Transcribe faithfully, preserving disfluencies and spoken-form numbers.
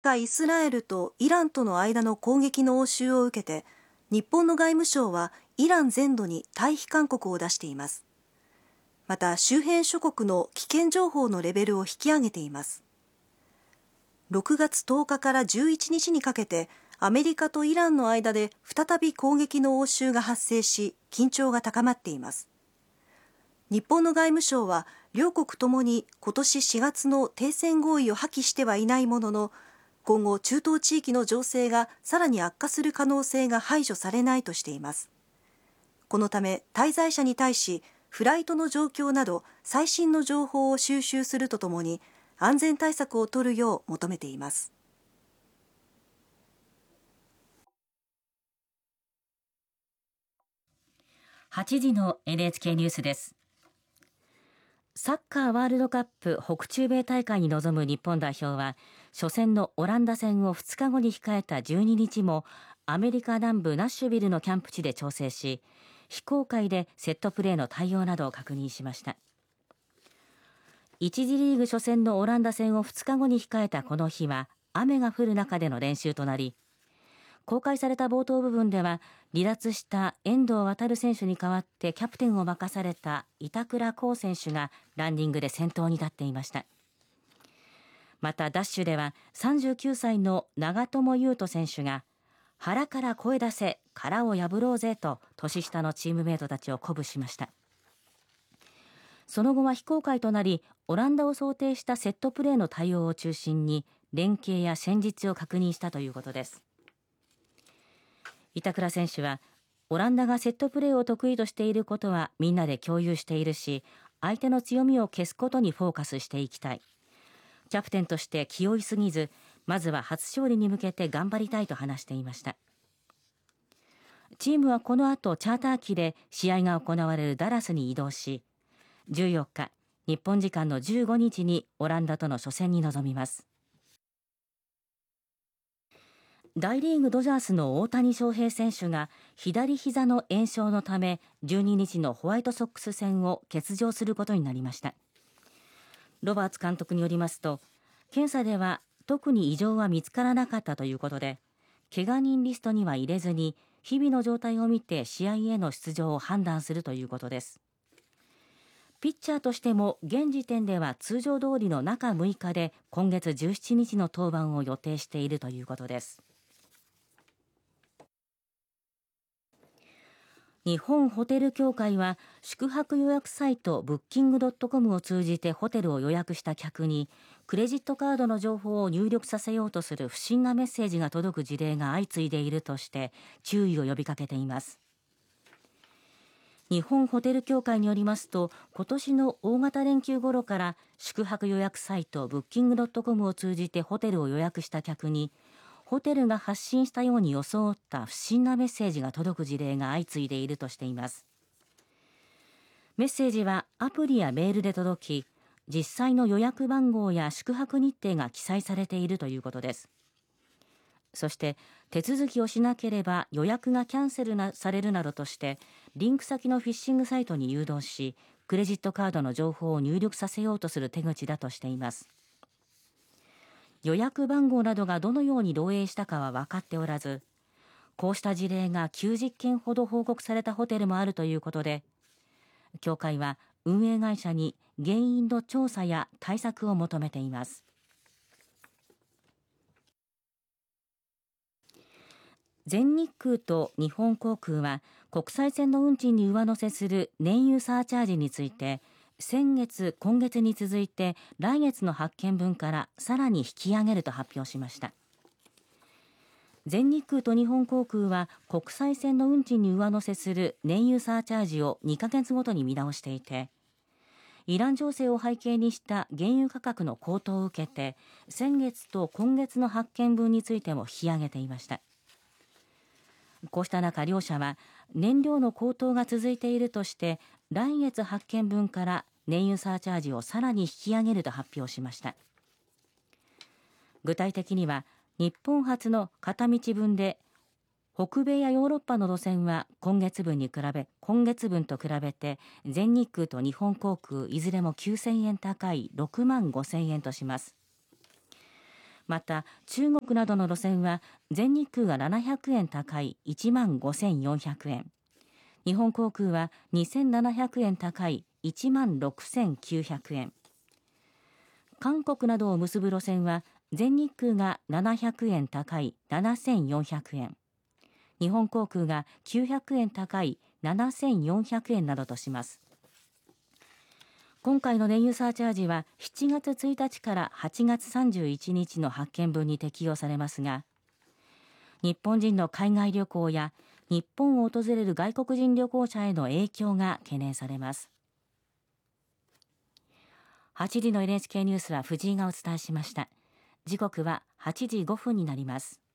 がイスラエルとイランとの間の攻撃の応酬を受けて、日本の外務省はイラン全土に退避勧告を出しています。また周辺諸国の危険情報のレベルを引き上げています。ろくがつとおかからじゅういちにちにかけてアメリカとイランの間で再び攻撃の応酬が発生し、緊張が高まっています。日本の外務省は両国ともに今年しがつの停戦合意を破棄してはいないものの、今後中東地域の情勢がさらに悪化する可能性が排除されないとしています。このため滞在者に対しフライトの状況など最新の情報を収集するとともに安全対策を取るよう求めています。 はちじの エヌエイチケー ニュースです。サッカーワールドカップ北中米大会に臨む日本代表は、初戦のオランダ戦をふつかごに控えたじゅうににちもアメリカ南部ナッシュビルのキャンプ地で調整し、非公開でセットプレーの対応などを確認しました。一次リーグ初戦のオランダ戦をふつかごに控えたこの日は雨が降る中での練習となり、公開された冒頭部分では離脱した遠藤航選手に代わってキャプテンを任された板倉滉選手がランニングで先頭に立っていました。またダッシュではさんじゅうきゅうさいの長友佑都選手が腹から声出せ、殻を破ろうぜと年下のチームメートたちを鼓舞しました。その後は非公開となり、オランダを想定したセットプレーの対応を中心に連携や戦術を確認したということです。板倉選手は、オランダがセットプレーを得意としていることはみんなで共有しているし、相手の強みを消すことにフォーカスしていきたい。キャプテンとして気負いすぎず、まずは初勝利に向けて頑張りたいと話していました。チームはこの後チャーター機で試合が行われるダラスに移動し、じゅうよっか、日本時間のじゅうごにちにオランダとの初戦に臨みます。大リーグドジャースの大谷翔平選手が左膝の炎症のためじゅうににちのホワイトソックス戦を欠場することになりました。ロバーツ監督によりますと、検査では特に異常は見つからなかったということで、怪我人リストには入れずに日々の状態を見て試合への出場を判断するということです。ピッチャーとしても現時点では通常通りのなかむいかで今月じゅうしちにちの登板を予定しているということです。日本ホテル協会は宿泊予約サイトブッキングドットコムを通じてホテルを予約した客にクレジットカードの情報を入力させようとする不審なメッセージが届く事例が相次いでいるとして注意を呼びかけています。日本ホテル協会によりますと、今年の大型連休頃から宿泊予約サイトブッキングドットコムを通じてホテルを予約した客にホテルが発信したように装った不審なメッセージが届く事例が相次いでいるとしています。メッセージはアプリやメールで届き、実際の予約番号や宿泊日程が記載されているということです。そして手続きをしなければ予約がキャンセルなされるなどとしてリンク先のフィッシングサイトに誘導し、クレジットカードの情報を入力させようとする手口だとしています。予約番号などがどのように漏洩したかは分かっておらず、こうした事例がきゅうじゅっけんほど報告されたホテルもあるということで、協会は運営会社に原因の調査や対策を求めています。全日空と日本航空は国際線の運賃に上乗せする燃油サーチャージについて、先月今月に続いて来月の発券分からさらに引き上げると発表しました。全日空と日本航空は国際線の運賃に上乗せする燃油サーチャージをにかげつごとに見直していて、イラン情勢を背景にした原油価格の高騰を受けて先月と今月の発券分についても引き上げていました。こうした中、両社は燃料の高騰が続いているとして来月発券分から燃油サーチャージをさらに引き上げると発表しました。具体的には日本発の片道分で北米やヨーロッパの路線は今月分に比べ今月分と比べて全日空と日本航空いずれもきゅうせんえん高いろくまんごせんえんとします。 また中国などの路線は全日空がななひゃくえん高い いちまんごせんよんひゃくえん、日本航空はにせんななひゃくえん高い いちまんろくせんきゅうひゃくえん、韓国などを結ぶ路線は全日空がななひゃくえん高いななせんよんひゃくえん、日本航空がきゅうひゃくえん高いななせんよんひゃくえんなどとします。今回の燃油サーチャージはしちがつついたちからはちがつさんじゅういちにちの発券分に適用されますが、日本人の海外旅行や日本を訪れる外国人旅行者への影響が懸念されます。はちじの エヌエイチケー ニュースは藤井がお伝えしました。時刻ははちじごふんになります。